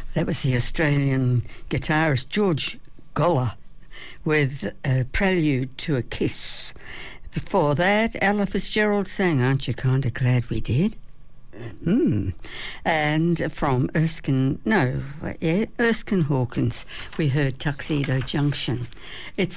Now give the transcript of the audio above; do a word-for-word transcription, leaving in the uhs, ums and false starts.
That was the Australian guitarist George Goller with a Prelude to a Kiss. Before that, Ella Fitzgerald sang Aren't You Kinda Glad We Did? Hmm. And from Erskine, no, yeah, Erskine Hawkins, we heard Tuxedo Junction. It's